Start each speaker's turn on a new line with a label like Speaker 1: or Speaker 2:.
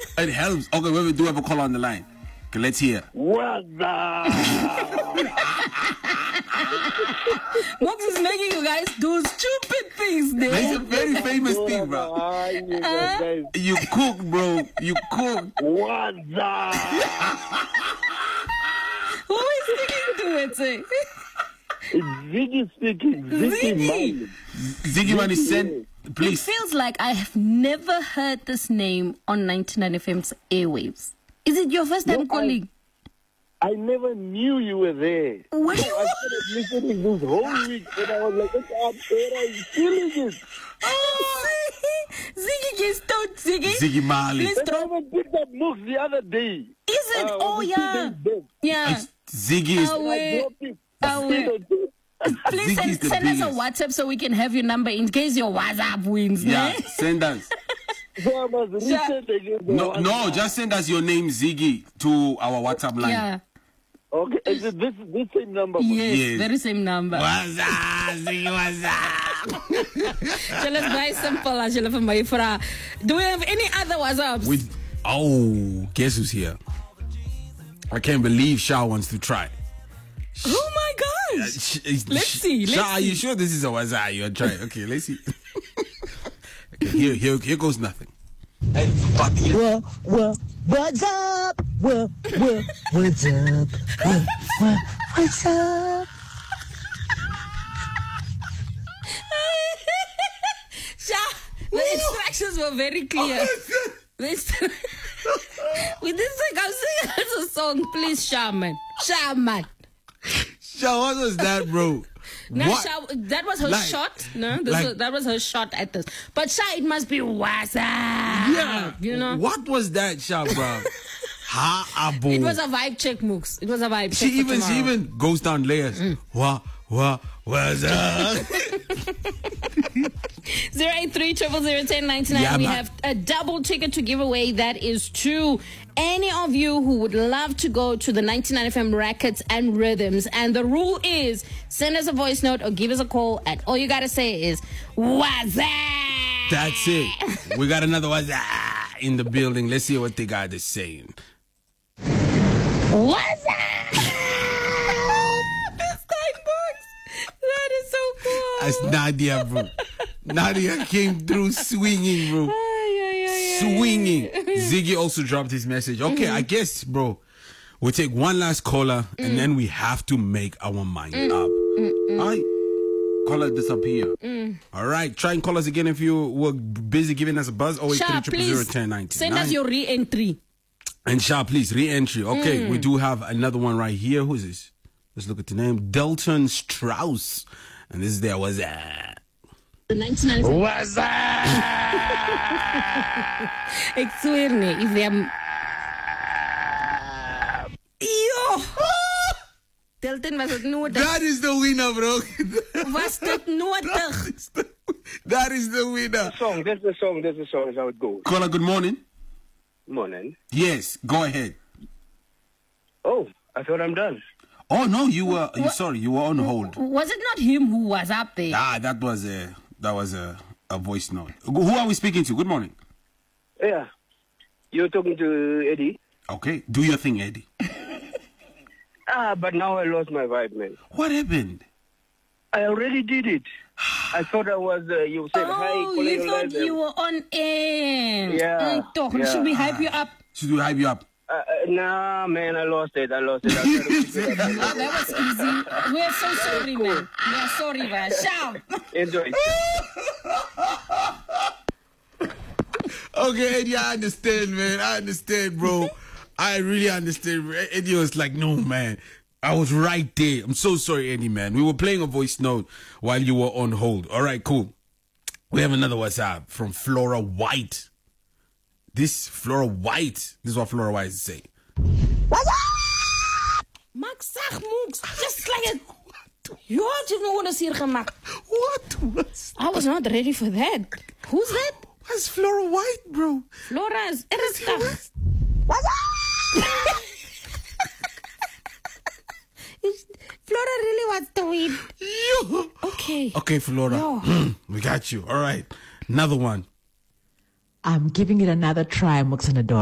Speaker 1: It helps. Okay, we do have a call on the line. Okay, let's hear.
Speaker 2: What's up?
Speaker 3: Mox is making you guys do stupid things there.
Speaker 1: It's a very famous thing, bro. You cook, bro. You cook.
Speaker 2: What's up?
Speaker 3: Who is speaking to it? Say?
Speaker 2: It's Ziggy speaking.
Speaker 3: Ziggy.
Speaker 1: Ziggy Money sent,
Speaker 3: It
Speaker 1: please.
Speaker 3: feels like I have never heard this name on 99 FM's airwaves. Is it your first time
Speaker 2: No,
Speaker 3: calling?
Speaker 2: I never knew you were there.
Speaker 3: Where
Speaker 2: So
Speaker 3: you
Speaker 2: I started listening this whole week, and I was like, I'm feeling it.
Speaker 3: Oh, Ziggy gets out, Ziggy.
Speaker 1: Ziggy Marley.
Speaker 3: Please
Speaker 2: And I
Speaker 3: drop.
Speaker 2: even picked up Mooks the other day.
Speaker 3: Is it? Oh,
Speaker 2: was it
Speaker 3: yeah.
Speaker 2: 2 days back?
Speaker 3: Yeah.
Speaker 1: Ziggy is.
Speaker 3: Oh,
Speaker 2: I
Speaker 3: wait.
Speaker 2: dropped it.
Speaker 3: Oh, wait. Please
Speaker 1: Ziggy is the
Speaker 3: send us a
Speaker 1: biggest.
Speaker 3: WhatsApp so we can have your number in case your WhatsApp wins.
Speaker 1: Yeah,
Speaker 3: ne?
Speaker 1: send us.
Speaker 2: So I must reset again.
Speaker 1: No, just send us your name, Ziggy, to our WhatsApp line.
Speaker 3: Yeah.
Speaker 2: Okay, is it this same number?
Speaker 3: Yes,
Speaker 1: Yes.
Speaker 3: very same number.
Speaker 1: What's up, Ziggy? What's up?
Speaker 3: So let's buy simple as you my fra. Do we have any other WhatsApps?
Speaker 1: Guess who's here? I can't believe Shah wants to try.
Speaker 3: Oh my gosh. Let's see.
Speaker 1: Shah, are you sure this is a WhatsApp you're trying? Okay, let's see. Okay, here goes nothing.
Speaker 4: What's up? What's up? What's up?
Speaker 3: Sha, the instructions were very clear. With this like I'm singing as a song, please, Shaman. Shaman.
Speaker 1: Shah, what was that, bro?
Speaker 3: No,
Speaker 1: What?
Speaker 3: Sha, that was her
Speaker 1: Like-
Speaker 3: shot. No,
Speaker 1: like-
Speaker 3: that was her shot at this. But Sha, it must be WhatsApp.
Speaker 1: Yeah.
Speaker 3: You know?
Speaker 1: What was that, Shah, bro? Ha, abo.
Speaker 3: It was a vibe check, Mooks. It was a vibe check.
Speaker 1: She
Speaker 3: for tomorrow.
Speaker 1: even goes down layers. What's up?
Speaker 3: 083001099.
Speaker 1: Yeah,
Speaker 3: We
Speaker 1: man.
Speaker 3: have a double ticket to give away. That is to any of you who would love to go to the 99 FM Rackets and Rhythms. And the rule is send us a voice note or give us a call. And all you gotta say is what's that?
Speaker 1: That's it. We got another WhatsApp in the building. Let's see what the guy is saying.
Speaker 3: What's that? This time, box. That is so cool.
Speaker 1: That's Nadia, bro. Nadia came through swinging, bro. Swinging. Ziggy also dropped his message. Okay, I guess, bro, we'll take one last caller and then we have to make our mind up. Alright. Caller disappear. All right. Try and call us again if you were busy giving us a buzz.
Speaker 3: Sha,
Speaker 1: 083
Speaker 3: please
Speaker 1: 1099.
Speaker 3: send us your re-entry.
Speaker 1: And Sha, please, re-entry. Okay, we do have another one right here. Who's this? Let's look at the name. Delton Strauss. And this is their WhatsApp.
Speaker 2: What's up?
Speaker 3: Ik zweer nie, if them... Yo! Delton, was het nodig?
Speaker 1: That is the winner, bro.
Speaker 3: Was dit nodig?
Speaker 1: That is the winner.
Speaker 2: That's the song. That's how it goes.
Speaker 1: Caller, good morning.
Speaker 2: Morning.
Speaker 1: Yes, go ahead.
Speaker 2: Oh, I thought I'm done.
Speaker 1: Oh no, you were on hold.
Speaker 3: Was it not him who was up there?
Speaker 1: That was a voice note. Who are we speaking to? Good morning.
Speaker 2: Yeah. You're talking to Eddie?
Speaker 1: Okay, do your thing, Eddie.
Speaker 2: But now I lost my vibe, man.
Speaker 1: What happened?
Speaker 2: I already did it. I thought I was, you said hi.
Speaker 3: Oh, you thought you were on air.
Speaker 2: Yeah,
Speaker 3: Toch,
Speaker 2: yeah.
Speaker 3: should we hype you up?
Speaker 1: Should we hype you up?
Speaker 2: Nah, man, I lost it. I'll try to figure it out.
Speaker 3: Oh, that was easy. We are so sorry, man. We are sorry, man. Shout.
Speaker 2: Enjoy.
Speaker 1: Okay, Eddie, I understand, man. I understand, bro. I really understand. Eddie was like, no, man. I was right there. I'm so sorry, Eddie, man. We were playing a voice note while you were on hold. All right, cool. We have another WhatsApp from Flora White. This is what Flora White is saying.
Speaker 3: Max zag Mooks, just like it. You didn't want to see her gemaakt.
Speaker 1: What was
Speaker 3: I was not ready for that. Who's that?
Speaker 1: That's Flora White, bro.
Speaker 3: Flora's ernstig. Flora really wants to win.
Speaker 1: Yo.
Speaker 3: Okay.
Speaker 1: Okay, Flora.
Speaker 3: Yo.
Speaker 1: We got you. All right. Another one.
Speaker 4: I'm giving it another try, Muxanador.